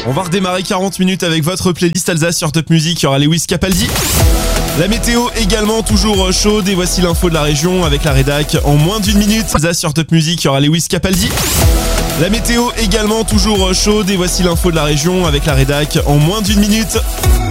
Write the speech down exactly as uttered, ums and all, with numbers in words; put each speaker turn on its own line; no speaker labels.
On va redémarrer quarante minutes avec votre playlist Alsace sur Top Music. Il y aura Lewis Capaldi. La météo également toujours chaude et voici l'info de la région avec la rédac en moins d'une minute. Alsace sur Top Music, il y aura Lewis Capaldi. La météo également toujours chaude et voici l'info de la région avec la rédac en moins d'une minute.